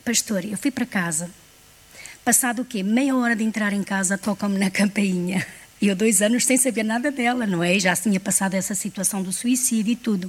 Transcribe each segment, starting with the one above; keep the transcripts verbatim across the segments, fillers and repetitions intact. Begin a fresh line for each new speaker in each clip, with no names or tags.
Pastor, eu fui para casa. Passado o quê? Meia hora de entrar em casa, tocam-me na campainha. E eu dois anos sem saber nada dela, não é? Já tinha passado essa situação do suicídio e tudo.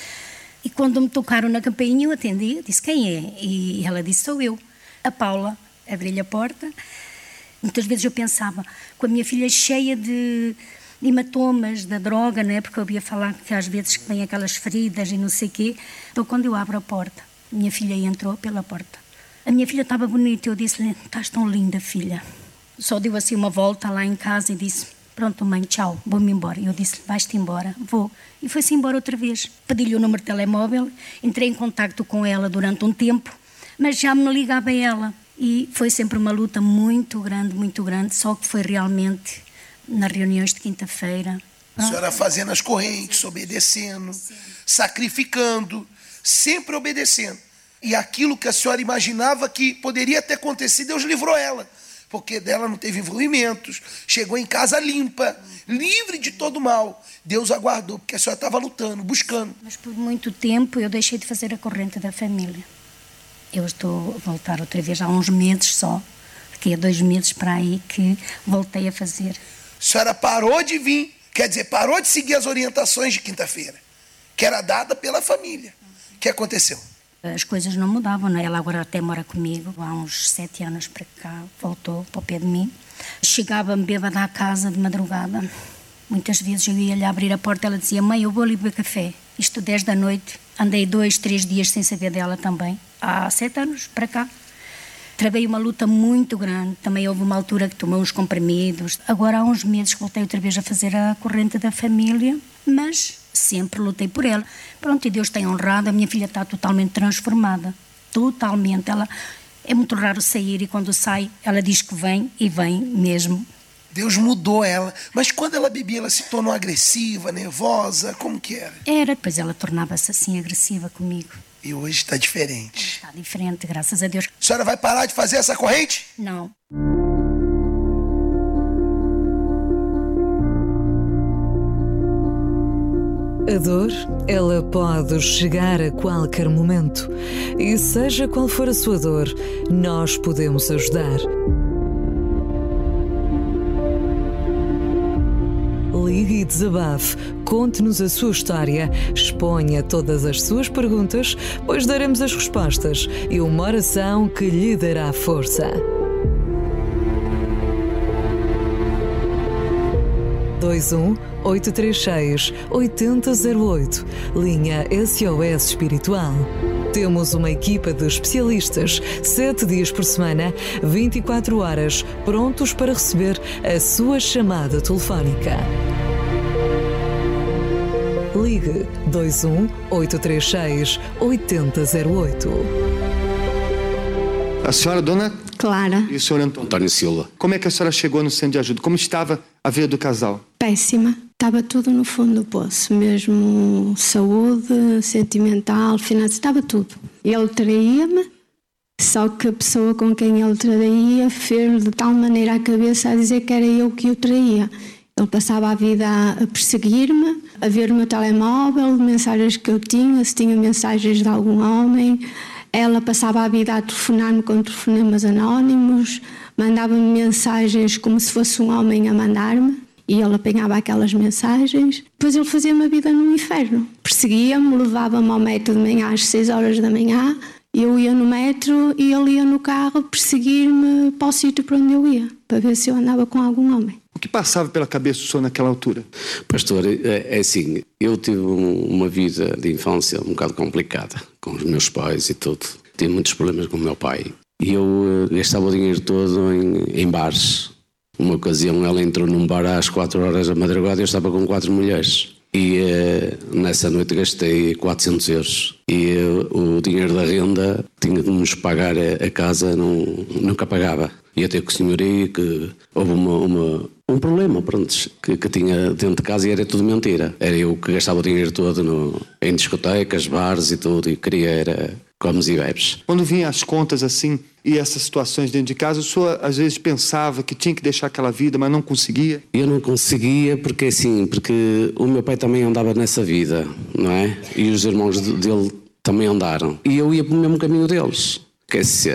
E quando me tocaram na campainha, eu atendi, disse, quem é? E ela disse, sou eu. A Paula, abri-lhe a porta. Muitas vezes eu pensava, com a minha filha cheia de hematomas da droga, não é? Porque eu ouvia falar que às vezes vem aquelas feridas e não sei o quê. Então quando eu abro a porta, minha filha entrou pela porta. A minha filha estava bonita, eu disse-lhe, estás tão linda, filha. Só deu assim uma volta lá em casa e disse, pronto, mãe, tchau, vou-me embora. E eu disse, vais-te embora? Vou. E foi-se embora outra vez. Pedi-lhe o número de telemóvel, entrei em contacto com ela durante um tempo, mas já me ligava a ela. E foi sempre uma luta muito grande, muito grande, só que foi realmente nas reuniões de quinta-feira.
A senhora fazendo as correntes, obedecendo, sacrificando, sempre obedecendo. E aquilo que a senhora imaginava que poderia ter acontecido, Deus livrou ela. Porque dela não teve envolvimentos, chegou em casa limpa, livre de todo mal. Deus aguardou, porque a senhora estava lutando, buscando.
Mas por muito tempo eu deixei de fazer a corrente da família. Eu estou a voltar outra vez há uns meses só, daqui a dois meses para aí que voltei a fazer.
A senhora parou de vir, quer dizer, parou de seguir as orientações de quinta-feira, que era dada pela família. O que aconteceu?
As coisas não mudavam, não é? Ela agora até mora comigo, há uns sete anos para cá, voltou para o pé de mim. Chegava-me bêbada à casa de madrugada. Muitas vezes eu ia-lhe abrir a porta, ela dizia, mãe, eu vou ali beber café. Isto dez da noite, andei dois, três dias sem saber dela também, há sete anos para cá. Travei uma luta muito grande, também houve uma altura que tomei uns comprimidos. Agora há uns meses que voltei outra vez a fazer a corrente da família, mas sempre lutei por ela. Pronto, e Deus tem honrado, a minha filha está totalmente transformada, totalmente. Ela, é muito raro sair e quando sai, ela diz que vem e vem mesmo.
Deus mudou ela, mas quando ela bebia, ela se tornou agressiva, nervosa, como que era?
Era, depois ela tornava-se assim agressiva comigo.
E hoje está diferente.
Está diferente, graças a Deus.
A senhora vai parar de fazer essa corrente?
Não.
A dor, ela pode chegar a qualquer momento. E seja qual for a sua dor, nós podemos ajudar. Ligue e desabafe, conte-nos a sua história, exponha todas as suas perguntas, pois daremos as respostas e uma oração que lhe dará força. dois um oito três seis oito zero zero oito, linha S O S Espiritual. Temos uma equipa de especialistas, sete dias por semana, vinte e quatro horas, prontos para receber a sua chamada telefónica. Ligue dois um oito três seis oito zero oito.
A senhora, dona
Clara.
E o senhor Antônio?
Antônio Silva.
Como é que a senhora chegou no centro de ajuda? Como estava a vida do casal?
Péssima. Estava tudo no fundo do poço. Mesmo saúde, sentimental, finanças, estava tudo. Ele traía-me, só que a pessoa com quem ele traía fez de tal maneira a cabeça a dizer que era eu que o traía. Ele passava a vida a perseguir-me, a ver o meu telemóvel, mensagens que eu tinha, se tinha mensagens de algum homem. Ela passava a vida a telefonar-me com telefonemas anónimos, mandava-me mensagens como se fosse um homem a mandar-me, e ele apanhava aquelas mensagens. Depois ele fazia-me a vida num inferno. Perseguia-me, levava-me ao metro de manhã às seis horas da manhã, eu ia no metro e ele ia no carro perseguir-me para o sítio para onde eu ia, para ver se eu andava com algum homem.
O que passava pela cabeça do senhor naquela altura?
Pastor, é, é assim, eu tive um, uma vida de infância um bocado complicada, com os meus pais e tudo. Tive muitos problemas com o meu pai. E eu uh, gastava o dinheiro todo em, em bares. Uma ocasião ela entrou num bar às quatro horas da madrugada e eu estava com quatro mulheres. E uh, nessa noite gastei quatrocentos euros. E uh, o dinheiro da renda tinha de nos pagar a, a casa, não, nunca pagava. E até que o senhor ia, que houve uma, uma, um problema, pronto, que, que tinha dentro de casa e era tudo mentira. Era eu que gastava o dinheiro todo no, em discotecas, bares e tudo, e queria era comes e bebes.
Quando vinha as contas assim e essas situações dentro de casa, o senhor às vezes pensava que tinha que deixar aquela vida, mas não conseguia?
Eu não conseguia porque assim, porque o meu pai também andava nessa vida, não é? E os irmãos dele também andaram. E eu ia pelo mesmo caminho deles. Quer dizer,